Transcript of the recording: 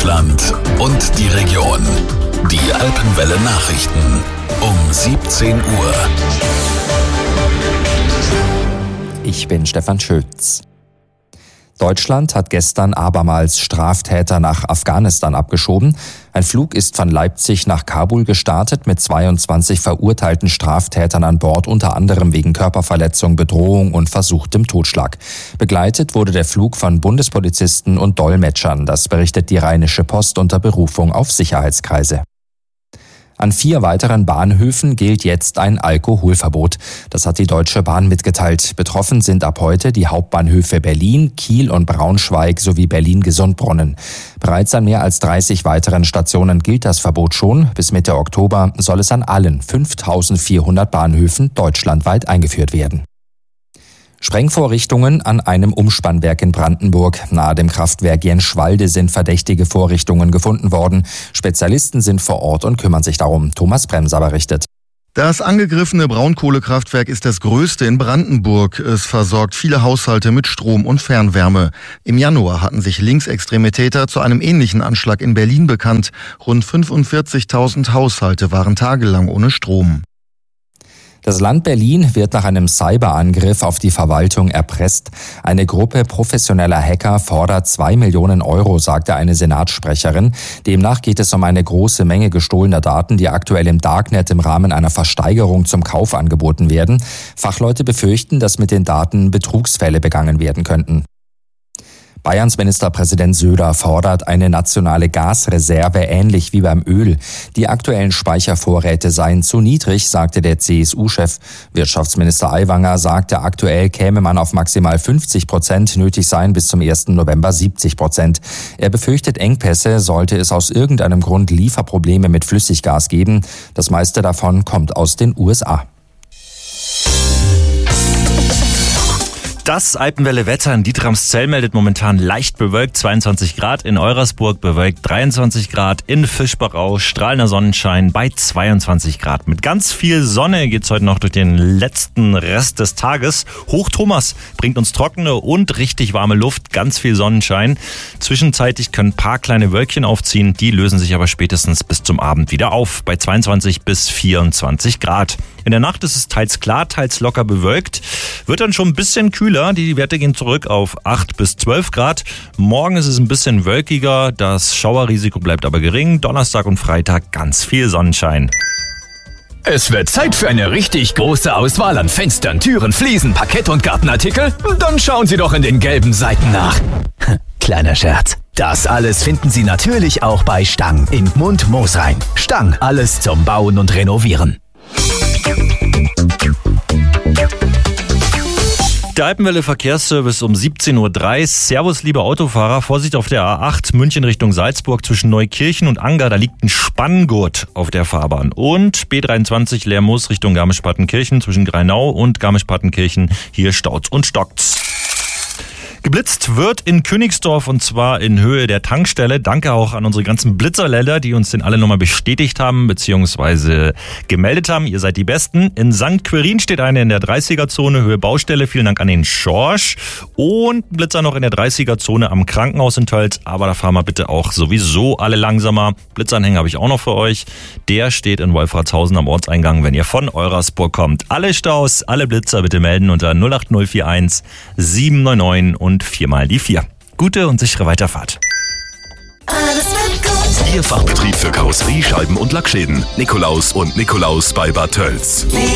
Deutschland und die Region. Die Alpenwelle Nachrichten um 17 Uhr. Ich bin Stefan Schütz. Deutschland hat gestern abermals Straftäter nach Afghanistan abgeschoben. Ein Flug ist von Leipzig nach Kabul gestartet mit 22 verurteilten Straftätern an Bord, unter anderem wegen Körperverletzung, Bedrohung und versuchtem Totschlag. Begleitet wurde der Flug von Bundespolizisten und Dolmetschern. Das berichtet die Rheinische Post unter Berufung auf Sicherheitskreise. An 4 weiteren Bahnhöfen gilt jetzt ein Alkoholverbot. Das hat die Deutsche Bahn mitgeteilt. Betroffen sind ab heute die Hauptbahnhöfe Berlin, Kiel und Braunschweig sowie Berlin-Gesundbrunnen. Bereits an mehr als 30 weiteren Stationen gilt das Verbot schon. Bis Mitte Oktober soll es an allen 5.400 Bahnhöfen deutschlandweit eingeführt werden. Sprengvorrichtungen an einem Umspannwerk in Brandenburg. Nahe dem Kraftwerk Jenschwalde sind verdächtige Vorrichtungen gefunden worden. Spezialisten sind vor Ort und kümmern sich darum. Thomas Bremser berichtet. Das angegriffene Braunkohlekraftwerk ist das größte in Brandenburg. Es versorgt viele Haushalte mit Strom und Fernwärme. Im Januar hatten sich linksextreme Täter zu einem ähnlichen Anschlag in Berlin bekannt. Rund 45.000 Haushalte waren tagelang ohne Strom. Das Land Berlin wird nach einem Cyberangriff auf die Verwaltung erpresst. Eine Gruppe professioneller Hacker fordert 2 Millionen Euro, sagte eine Senatssprecherin. Demnach geht es um eine große Menge gestohlener Daten, die aktuell im Darknet im Rahmen einer Versteigerung zum Kauf angeboten werden. Fachleute befürchten, dass mit den Daten Betrugsfälle begangen werden könnten. Bayerns Ministerpräsident Söder fordert eine nationale Gasreserve, ähnlich wie beim Öl. Die aktuellen Speichervorräte seien zu niedrig, sagte der CSU-Chef. Wirtschaftsminister Aiwanger sagte, aktuell käme man auf maximal 50%, nötig seien bis zum 1. November 70%. Er befürchtet Engpässe, sollte es aus irgendeinem Grund Lieferprobleme mit Flüssiggas geben. Das meiste davon kommt aus den USA. Das Alpenwelle-Wetter in Dietramszell meldet momentan leicht bewölkt, 22 Grad, in Eurasburg bewölkt 23 Grad, in Fischbach strahlender Sonnenschein bei 22 Grad. Mit ganz viel Sonne geht's heute noch durch den letzten Rest des Tages. Hoch Thomas bringt uns trockene und richtig warme Luft, ganz viel Sonnenschein. Zwischenzeitlich können ein paar kleine Wölkchen aufziehen, die lösen sich aber spätestens bis zum Abend wieder auf, bei 22 bis 24 Grad. In der Nacht ist es teils klar, teils locker bewölkt, wird dann schon ein bisschen kühler. Die Werte gehen zurück auf 8 bis 12 Grad. Morgen ist es ein bisschen wölkiger, das Schauerrisiko bleibt aber gering. Donnerstag und Freitag ganz viel Sonnenschein. Es wird Zeit für eine richtig große Auswahl an Fenstern, Türen, Fliesen, Parkett und Gartenartikel. Dann schauen Sie doch in den gelben Seiten nach. Kleiner Scherz. Das alles finden Sie natürlich auch bei Stang in Gmund-Moosrhein. Stang, alles zum Bauen und Renovieren. Der Alpenwelle Verkehrsservice um 17.03 Uhr. Servus, liebe Autofahrer. Vorsicht auf der A8 München Richtung Salzburg zwischen Neukirchen und Anger. Da liegt ein Spanngurt auf der Fahrbahn. Und B23 Lermoos Richtung Garmisch-Partenkirchen zwischen Greinau und Garmisch-Partenkirchen. Hier staut's und stockt's. Geblitzt wird in Königsdorf und zwar in Höhe der Tankstelle. Danke auch an unsere ganzen Blitzerländer, die uns den alle nochmal bestätigt haben bzw. gemeldet haben. Ihr seid die Besten. In St. Quirin steht eine in der 30er-Zone, Höhe Baustelle. Vielen Dank an den Schorsch. Und Blitzer noch in der 30er-Zone am Krankenhaus in Tölz. Aber da fahren wir bitte auch sowieso alle langsamer. Blitzanhänger habe ich auch noch für euch. Der steht in Wolfratshausen am Ortseingang, wenn ihr von Eurasburg kommt. Alle Staus, alle Blitzer bitte melden unter 08041 799 und 4 mal die 4. Gute und sichere Weiterfahrt. Alles wird gut. Ihr Fachbetrieb für Karosserie, Scheiben und Lackschäden. Nikolaus und Nikolaus bei Bad Tölz.